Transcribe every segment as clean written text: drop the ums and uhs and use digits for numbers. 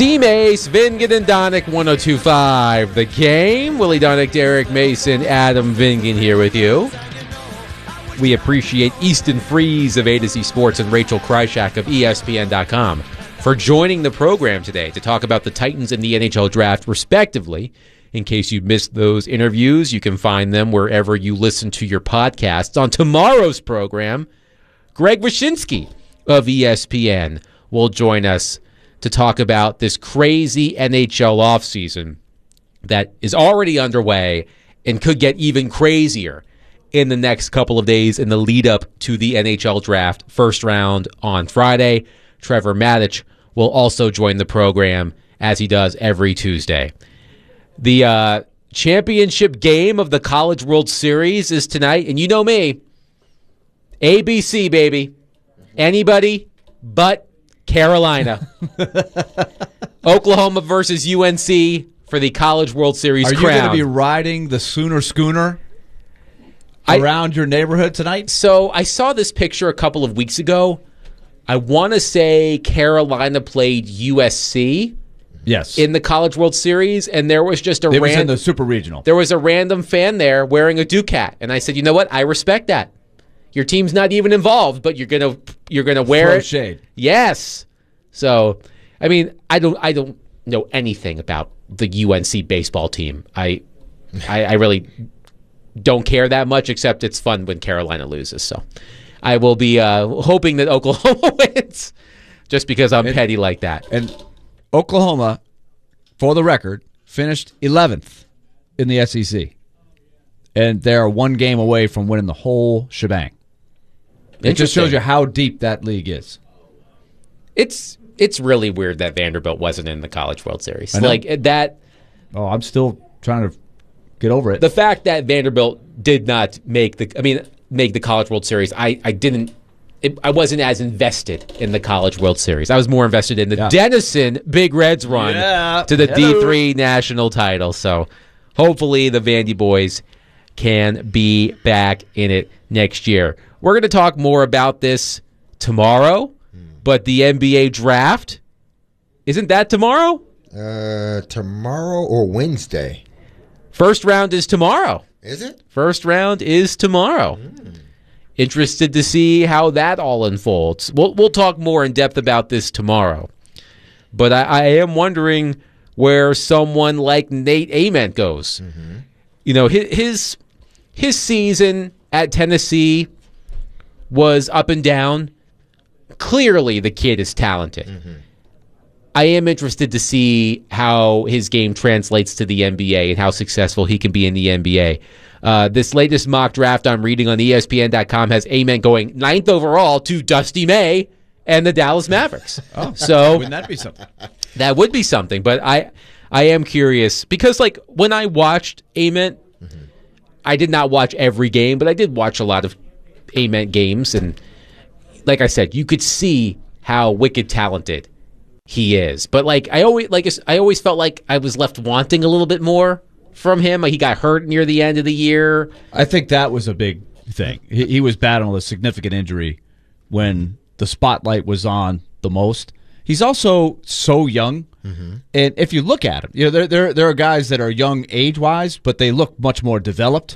Team Ace, Vingan and Donick, 102.5. The Game. Willie Donick, Derek Mason, Adam Vingan here with you. We appreciate Easton Freeze of A to Z Sports and Rachel Kryshak of ESPN.com for joining the program today to talk about the Titans and the NHL Draft, respectively. In case you missed those interviews, you can find them wherever you listen to your podcasts. On tomorrow's program, Greg Wyshynski of ESPN will join us to talk about this crazy NHL offseason that is already underway and could get even crazier in the next couple of days in the lead up to the NHL Draft first round on Friday. Trevor Matich will also join the program as he does every Tuesday. The championship game of the College World Series is tonight, and you know me, ABC, baby. Anybody but Carolina. Oklahoma versus UNC for the College World Series crown. Are you going to be riding the Sooner Schooner around your neighborhood tonight? So I saw this picture a couple of weeks ago. I want to say Carolina played USC. Yes. In the College World Series, and there was just was in the Super Regional. There was a random fan there wearing a Ducat, and I said, you know what? I respect that. Your team's not even involved, but you're gonna wear Throw it. Shade. Yes. So, I mean, I don't know anything about the UNC baseball team. I really don't care that much, except it's fun when Carolina loses. So, I will be hoping that Oklahoma wins, just because I'm petty like that. And Oklahoma, for the record, finished 11th in the SEC, and they're one game away from winning the whole shebang. It just shows you how deep that league is. It's really weird that Vanderbilt wasn't in the College World Series. Like that. Oh, I'm still trying to get over it. The fact that Vanderbilt did not make the College World Series, I wasn't as invested in the College World Series. I was more invested in the Denison Big Reds run to the D3 national title. So hopefully the Vandy boys can be back in it next year. We're going to talk more about this tomorrow, but the NBA draft, isn't that tomorrow? Tomorrow or Wednesday? First round is tomorrow. Is it? First round is tomorrow. Interested to see how that all unfolds. We'll talk more in depth about this tomorrow. But I am wondering where someone like Nate Ament goes. Mm-hmm. You know, his season at Tennessee was up and down. Clearly, the kid is talented. Mm-hmm. I am interested to see how his game translates to the NBA and how successful he can be in the NBA. This latest mock draft I'm reading on ESPN.com has Ament going 9th overall to Dusty May and the Dallas Mavericks. So wouldn't that be something? That would be something. But I am curious because, like, when I watched Ament, I did not watch every game, but I did watch a lot of Ament games, and like I said, you could see how wicked talented he is. But I always felt like I was left wanting a little bit more from him. Like, he got hurt near the end of the year. I think that was a big thing. He was battling a significant injury when the spotlight was on the most. He's also so young, and if you look at him, you know, there are guys that are young age-wise, but they look much more developed.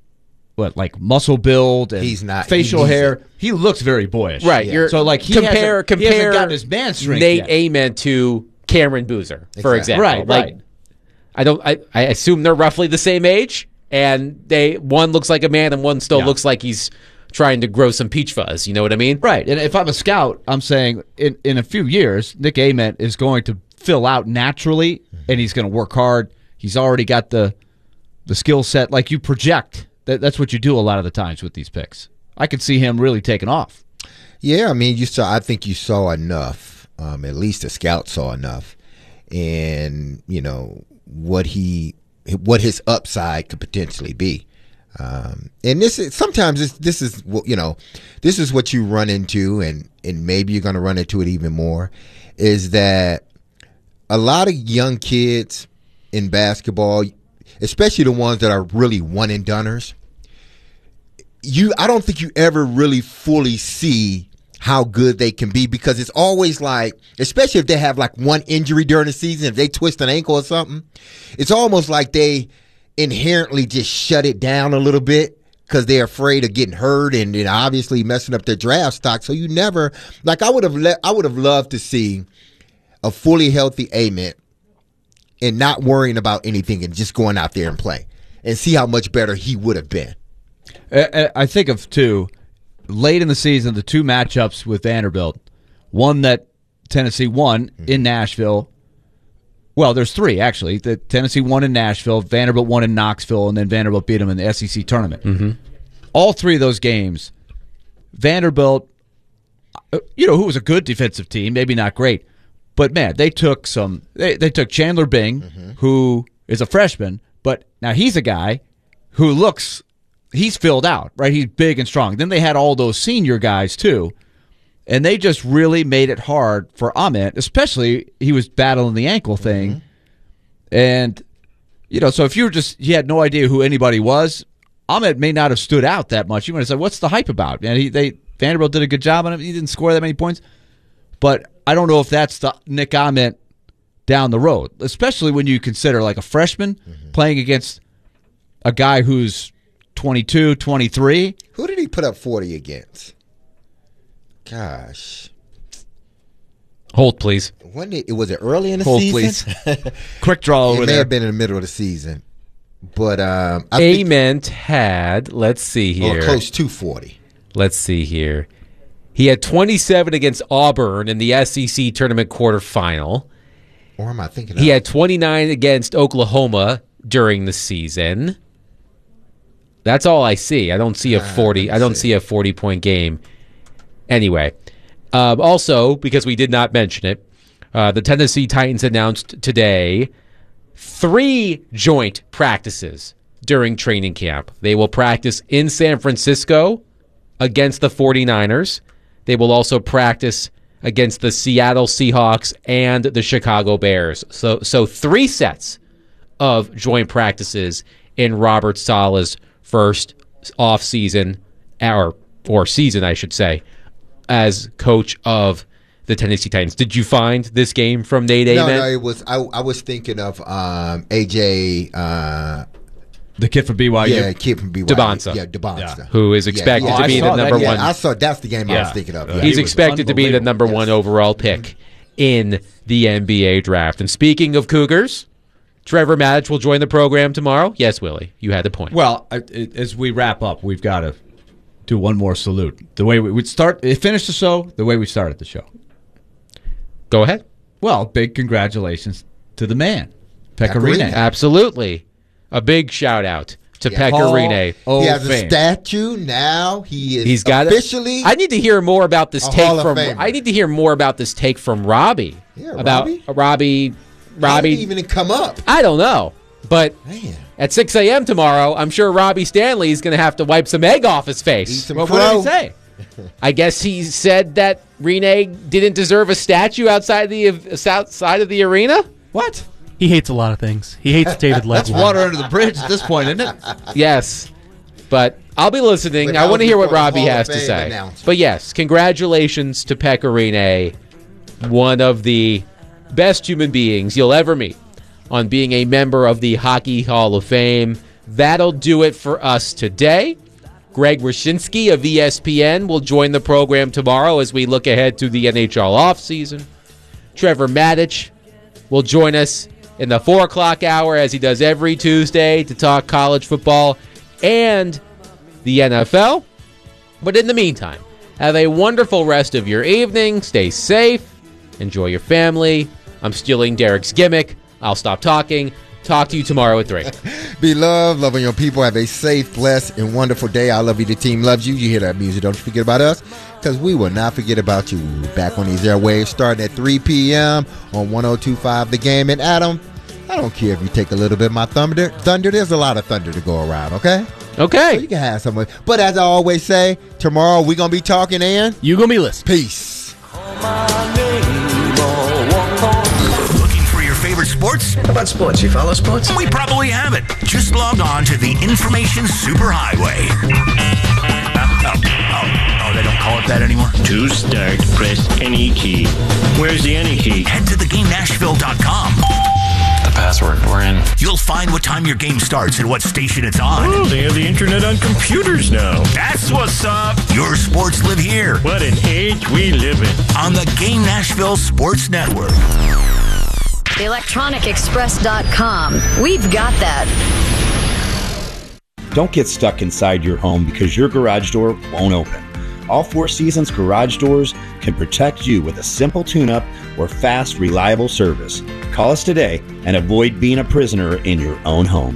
Like muscle build and facial hair. He looks very boyish. Right. Yeah. So he hasn't gotten his man strength Nate yet. Ament to Cameron Boozer, for example. Right. I assume they're roughly the same age, and one looks like a man and one still looks like he's trying to grow some peach fuzz. You know what I mean? Right. And if I'm a scout, I'm saying in a few years, Nick Ament is going to fill out naturally, and he's going to work hard. He's already got the skill set. Like, you project. That's what you do a lot of the times with these picks. I could see him really taking off. Yeah, I mean, I think you saw enough. At least the scout saw enough, and you know what his upside could potentially be. And this is what you run into, and maybe you're going to run into it even more. Is that a lot of young kids in basketball, especially the ones that are really one and doners, I don't think you ever really fully see how good they can be, because it's always like, especially if they have like one injury during the season, if they twist an ankle or something, it's almost like they inherently just shut it down a little bit because they're afraid of getting hurt and obviously messing up their draft stock. So you never, like, I would have loved to see a fully healthy Ament and not worrying about anything and just going out there and playing and see how much better he would have been. I think of two. Late in the season, the two matchups with Vanderbilt, one that Tennessee won in Nashville. Well, there's three, actually. The Tennessee won in Nashville, Vanderbilt won in Knoxville, and then Vanderbilt beat them in the SEC tournament. Mm-hmm. All three of those games, Vanderbilt, who was a good defensive team, maybe not great, but, man, they took took Chandler Bing, who is a freshman, but now he's a guy who looks – he's filled out, right? He's big and strong. Then they had all those senior guys, too. And they just really made it hard for Ament, especially he was battling the ankle thing. And, so if you had no idea who anybody was, Ament may not have stood out that much. You might have said, what's the hype about? And Vanderbilt did a good job on him. He didn't score that many points. But I don't know if that's the Nick Ament down the road, especially when you consider like a freshman playing against a guy who's 22, 23. Who did he put up 40 against? Gosh. Hold, please. Was it early in the Hold, season? please. Quick draw over It there. may have been in the middle of the season. But Ament had, let's see here. Close to 40. Let's see here. He had 27 against Auburn in the SEC tournament quarterfinal. Or am I thinking He had 29 against Oklahoma during the season. That's all I see. I don't see a 40. I don't see a 40-point game. Anyway, also because we did not mention it, the Tennessee Titans announced today 3 joint practices during training camp. They will practice in San Francisco against the 49ers. They will also practice against the Seattle Seahawks and the Chicago Bears. So 3 sets of joint practices in Robert Saleh's first off-season, or season, I should say, as coach of the Tennessee Titans. Did you find this game from Nate Ament? No, it was. I was thinking of AJ. The kid from BYU. Yeah, kid from BYU. Devonsa. Yeah, Devonsa. Who is expected to be the number one. I saw. That's the game I was thinking of. Yeah. He's expected to be the number one overall pick in the NBA draft. And speaking of Cougars, Trevor Matich will join the program tomorrow. Yes, Willie, you had the point. Well, as we wrap up, we've got to do one more salute. The way we finish the show, the way we started the show. Go ahead. Well, big congratulations to the man, Pecorine. Absolutely. A big shout out to Pecorine. He has a statue now. He's got officially. I need to hear more about this take Hall of from. Famer. I need to hear more about this take from Robbie. Yeah, about Robbie. Robbie Didn't even come up. I don't know, but Man. at 6 a.m. tomorrow, I'm sure Robbie Stanley is going to have to wipe some egg off his face. What did he say? I guess he said that Rene didn't deserve a statue outside of the arena. What? He hates a lot of things. He hates David That's Letterman. water under the bridge at this point, isn't it? Yes, but I'll be listening. But I want to hear what before the Robbie Hall of has to Fame say. announcement. But yes, congratulations to Pecorine, one of the best human beings you'll ever meet, on being a member of the Hockey Hall of Fame. That'll do it for us today. Greg Wyshynski of ESPN will join the program tomorrow as we look ahead to the NHL offseason. Trevor Matich will join us in the 4 o'clock hour, as he does every Tuesday, to talk college football and the NFL. But in the meantime, have a wonderful rest of your evening. Stay safe. Enjoy your family. I'm stealing Derek's gimmick. I'll stop talking. Talk to you tomorrow at 3. Be loved, loving your people. Have a safe, blessed, and wonderful day. I love you. The team loves you. You hear that music. Don't you forget about us, because we will not forget about you. Back on these airwaves starting at 3 p.m. on 102.5 The Game. And Adam, I don't care if you take a little bit of my thunder. There's a lot of thunder to go around, okay? Okay. So you can have some. But as I always say, tomorrow we're going to be talking, and You gonna be listening. peace. Looking for your favorite sports? How about sports? You follow sports? We probably have it. Just log on to the Information Superhighway. Oh, they don't call it that anymore? To start, press any key. Where's the any key? Head to theGameNashville.com. The password, we're in. You'll find what time your game starts and what station it's on. Oh, they have the internet on computers now. That's what's up. Your sports live here. What an age we live in. On the Game Nashville Sports Network. ElectronicExpress.com. We've got that. Don't get stuck inside your home because your garage door won't open. All Four Seasons garage doors can protect you with a simple tune-up or fast, reliable service. Call us today and avoid being a prisoner in your own home.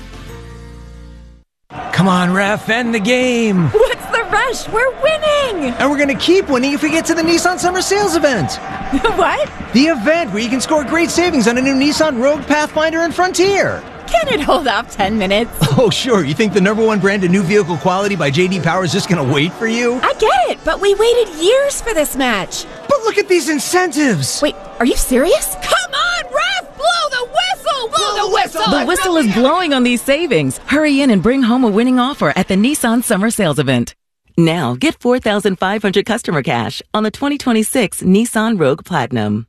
Come on, ref, end the game. What's the rush? We're winning. And we're going to keep winning if we get to the Nissan Summer Sales event. What? The event where you can score great savings on a new Nissan Rogue, Pathfinder, and Frontier. Can it hold off 10 minutes? Oh, sure. You think the #1 brand of new vehicle quality by J.D. Power is just going to wait for you? I get it, but we waited years for this match. But look at these incentives. Wait, are you serious? Come on, ref! Blow the whistle! Blow the whistle! The whistle is blowing on these savings. Hurry in and bring home a winning offer at the Nissan Summer Sales event. Now, get $4,500 customer cash on the 2026 Nissan Rogue Platinum.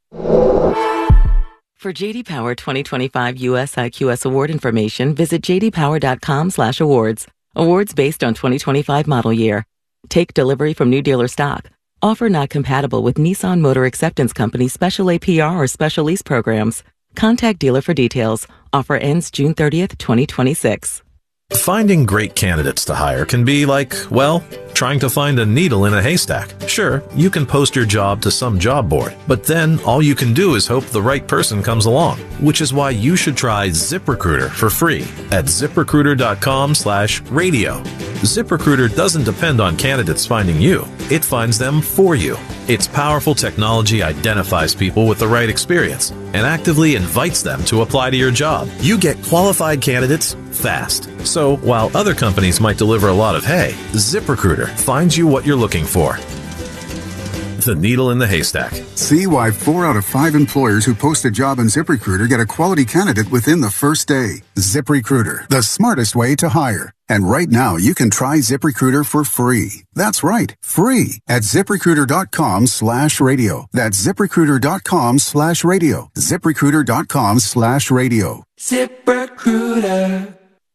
For J.D. Power 2025 U.S. IQS award information, visit jdpower.com/awards. Awards based on 2025 model year. Take delivery from new dealer stock. Offer not compatible with Nissan Motor Acceptance Company special APR or special lease programs. Contact dealer for details. Offer ends June 30th, 2026. Finding great candidates to hire can be like, well, trying to find a needle in a haystack. Sure, you can post your job to some job board, but then all you can do is hope the right person comes along, which is why you should try ZipRecruiter for free at ZipRecruiter.com/radio. ZipRecruiter doesn't depend on candidates finding you. It finds them for you. Its powerful technology identifies people with the right experience and actively invites them to apply to your job. You get qualified candidates fast. So while other companies might deliver a lot of hay, ZipRecruiter finds you what you're looking for. The needle in the haystack. See why 4 out of 5 employers who post a job on ZipRecruiter get a quality candidate within the first day. ZipRecruiter, the smartest way to hire. And right now, you can try ZipRecruiter for free. That's right, free at ZipRecruiter.com/radio. That's ZipRecruiter.com/radio. ZipRecruiter.com/radio. ZipRecruiter.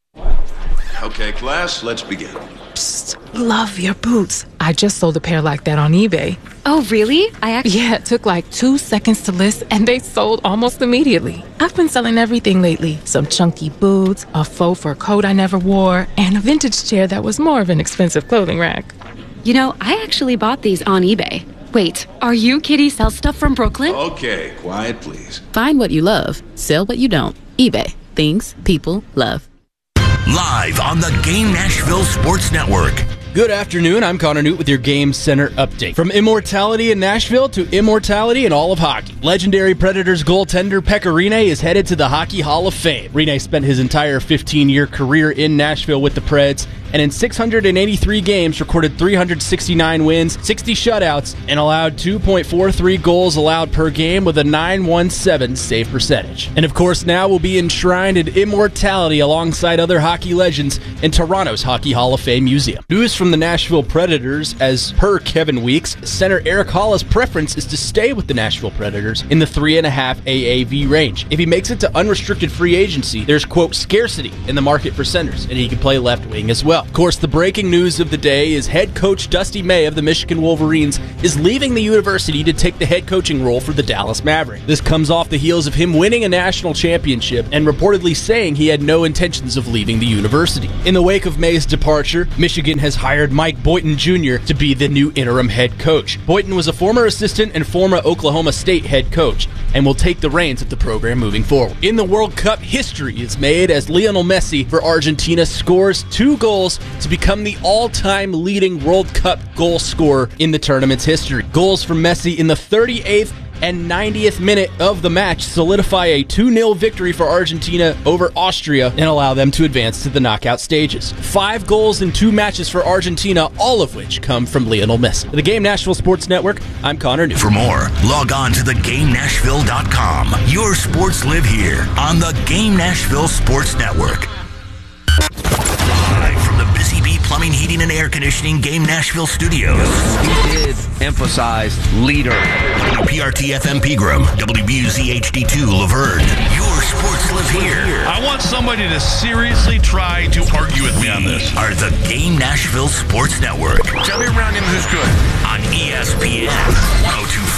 Okay, class, let's begin. Psst, love your boots. I just sold a pair like that on eBay. Oh, really? Yeah, it took like 2 seconds to list and they sold almost immediately. I've been selling everything lately. Some chunky boots, a faux fur coat I never wore, and a vintage chair that was more of an expensive clothing rack. You know, I actually bought these on eBay. Wait, are you Kitty Sell Stuff from Brooklyn? Okay, quiet please. Find what you love, sell what you don't. eBay. Things people love. Live on the Game Nashville Sports Network. Good afternoon, I'm Connor Newt with your Game Center update. From immortality in Nashville to immortality in all of hockey. Legendary Predators goaltender Pekka Rinne is headed to the Hockey Hall of Fame. Rinne spent his entire 15-year career in Nashville with the Preds, and in 683 games recorded 369 wins, 60 shutouts, and allowed 2.43 goals allowed per game with a .917 save percentage. And of course now will be enshrined in immortality alongside other hockey legends in Toronto's Hockey Hall of Fame Museum. News from the Nashville Predators, as per Kevin Weeks, center Eric Halla's preference is to stay with the Nashville Predators in the 3.5 AAV range. If he makes it to unrestricted free agency, there's, quote, scarcity in the market for centers, and he can play left wing as well. Of course, the breaking news of the day is head coach Dusty May of the Michigan Wolverines is leaving the university to take the head coaching role for the Dallas Mavericks. This comes off the heels of him winning a national championship and reportedly saying he had no intentions of leaving the university. In the wake of May's departure, Michigan has hired Mike Boynton Jr. to be the new interim head coach. Boynton was a former assistant and former Oklahoma State head coach and will take the reins of the program moving forward. In the World Cup, history is made as Lionel Messi for Argentina scores 2 goals to become the all-time leading World Cup goal scorer in the tournament's history. Goals from Messi in the 38th and 90th minute of the match solidify a 2-0 victory for Argentina over Austria and allow them to advance to the knockout stages. 5 goals in 2 matches for Argentina, all of which come from Lionel Messi. For the Game Nashville Sports Network, I'm Connor Newt. For more, log on to theGameNashville.com. Your sports live here on the Game Nashville Sports Network. Live from the Busy Bee Plaza Plumbing, Heating, and Air Conditioning Game Nashville Studios. He did emphasize leader. WPRT-FM Pegram, WBUZ HD2 Laverne. Your sports live here. I want somebody to seriously try to argue with me on this. Are the Game Nashville Sports Network. Tell me around him who's good. On ESPN 102.5.